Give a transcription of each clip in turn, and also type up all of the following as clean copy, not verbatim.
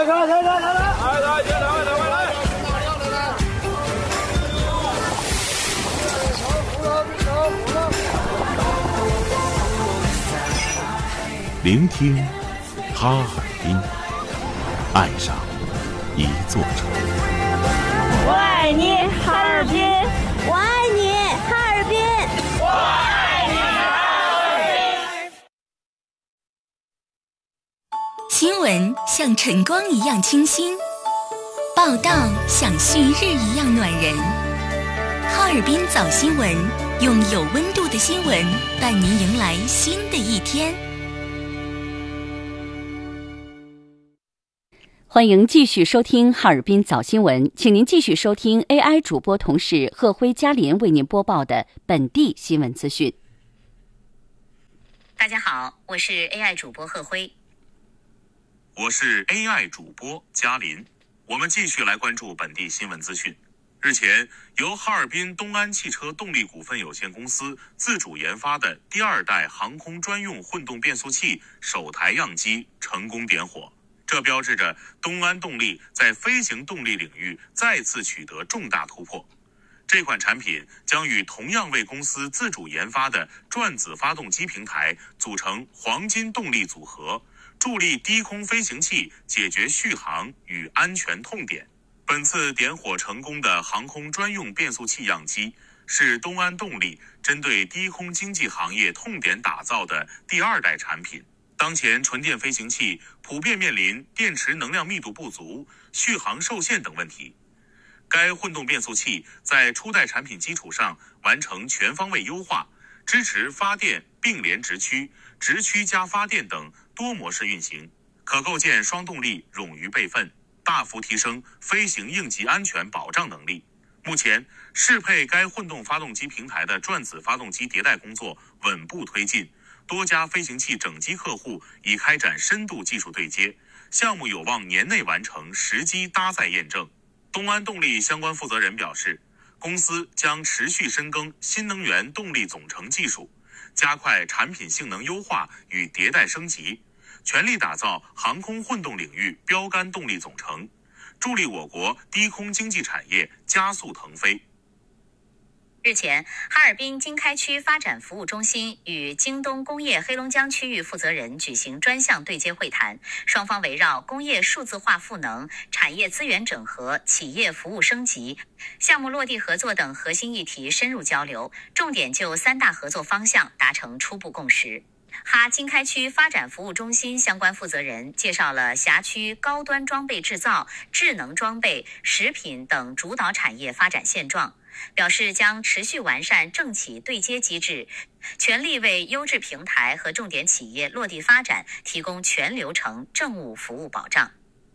聆听哈尔滨，爱上一座城。 我爱你，哈尔滨！ 我爱你，哈尔滨！ 我爱你，哈尔滨！ 新闻像晨光一样清新，报道像旭日一样暖人。哈尔滨早新闻，用有温度的新闻伴您迎来新的一天。 欢迎继续收听哈尔滨早新闻，请您继续收听 AI 主播同事贺辉、嘉林为您播报的本地新闻资讯。 大家好，我是 AI 主播贺辉。 我是 AI 主播嘉林。我们继续来关注本地新闻资讯。日前，由哈尔滨东安汽车动力股份有限公司自主研发的第2代航空专用混动变速器首台样机成功点火。这标志着东安动力在飞行动力领域再次取得重大突破。这款产品将与同样为公司自主研发的转子发动机平台组成黄金动力组合，助力低空飞行器解决续航与安全痛点。本次点火成功的航空专用变速器样机，是东安动力针对低空经济行业痛点打造的第2代产品。当前纯电飞行器普遍面临电池能量密度不足、续航受限等问题。该混动变速器在初代产品基础上完成全方位优化，支持发电并联直驱、直驱加发电等多模式运行，可构建双动力冗余备份，大幅提升飞行应急安全保障能力。目前，适配该混动发动机平台的转子发动机迭代工作稳步推进。多家飞行器整机客户已开展深度技术对接，项目有望年内完成实机搭载验证。东安动力相关负责人表示，公司将持续深耕新能源动力总成技术，加快产品性能优化与迭代升级，全力打造航空混动领域标杆动力总成，助力我国低空经济产业加速腾飞。 日前，哈尔滨经开区发展服务中心与京东工业黑龙江区域负责人举行专项对接会谈，双方围绕工业数字化赋能、产业资源整合、企业服务升级、项目落地合作等核心议题深入交流，重点就3大合作方向达成初步共识。哈经开区发展服务中心相关负责人介绍了辖区高端装备制造、智能装备、食品等主导产业发展现状，表示将持续完善政企对接机制，全力为优质平台和重点企业落地发展提供全流程政务服务保障。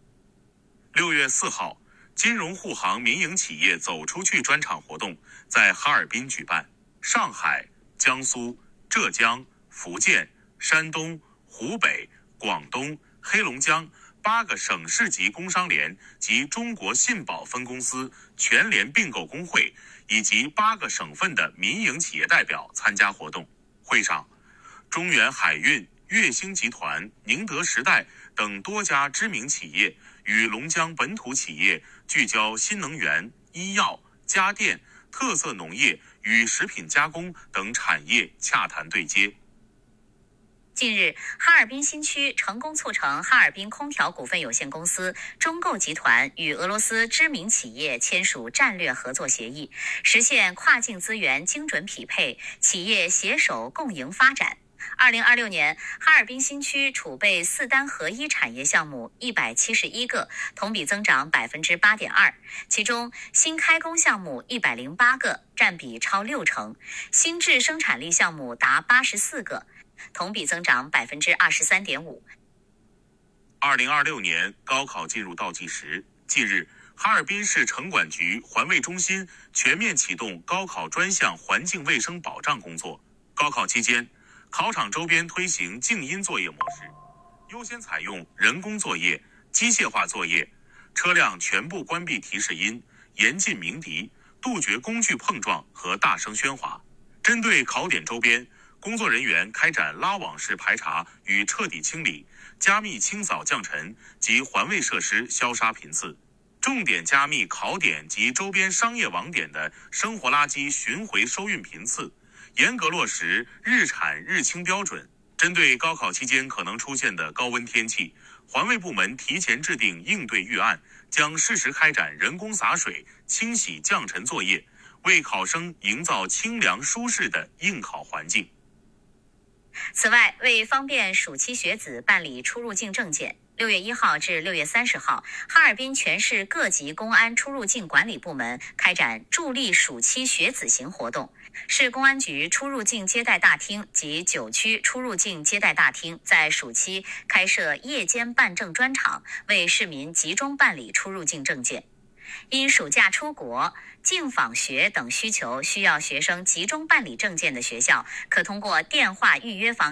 6月4号，金融护航民营企业走出去专场活动在哈尔滨举办，上海、江苏、浙江、福建、山东、湖北、广东、黑龙江8个省市级工商联及中国信保分公司全联并购工会以及8个省份的民营企业代表参加活动。会上，中远海运、粤星集团、宁德时代等多家知名企业与龙江本土企业聚焦新能源、医药、家电、特色农业与食品加工等产业洽谈对接。 近日，哈尔滨新区成功促成哈尔滨空调股份有限公司、中购集团与俄罗斯知名企业签署战略合作协议，实现跨境资源精准匹配，企业携手共赢发展。2026年，哈尔滨新区储备4单合一产业项目171个，同比增长8.2%，其中新开工项目108个，占比超60%，新质生产力项目达84个。同比增长23.5%。 2026年高考进入倒计时，近日，哈尔滨市城管局环卫中心全面启动高考专项环境卫生保障工作。高考期间，考场周边推行静音作业模式，优先采用人工作业、机械化作业，车辆全部关闭提示音，严禁鸣笛，杜绝工具碰撞和大声喧哗。针对考点周边， 工作人员开展拉网式排查与彻底清理，加密清扫降尘及环卫设施消杀频次，重点加密考点及周边商业网点的生活垃圾巡回收运频次，严格落实日产日清标准。针对高考期间可能出现的高温天气，环卫部门提前制定应对预案，将适时开展人工洒水、清洗降尘作业，为考生营造清凉舒适的应考环境。 此外，为方便暑期学子办理出入境证件，6月1号至6月30号，哈尔滨全市各级公安出入境管理部门开展助力暑期学子行活动。市公安局出入境接待大厅及9区出入境接待大厅在暑期开设夜间办证专场，为市民集中办理出入境证件。因暑假出国、境访学等需求需要学生集中办理证件的学校，可通过电话预约方式